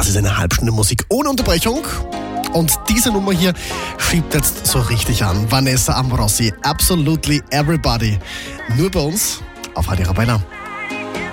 Das ist eine halbe Stunde Musik ohne Unterbrechung. Und diese Nummer hier schiebt jetzt so richtig an. Vanessa Ambrossi, Absolutely Everybody. Nur bei uns auf Radio Arabella.